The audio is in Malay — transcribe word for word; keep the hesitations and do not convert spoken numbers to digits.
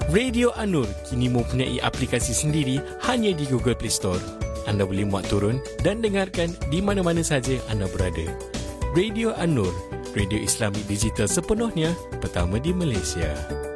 Radio An-Nur kini mempunyai aplikasi sendiri hanya di Google Play Store. Anda boleh muat turun dan dengarkan di mana-mana saja anda berada. Radio An-Nur, radio Islamik digital sepenuhnya pertama di Malaysia.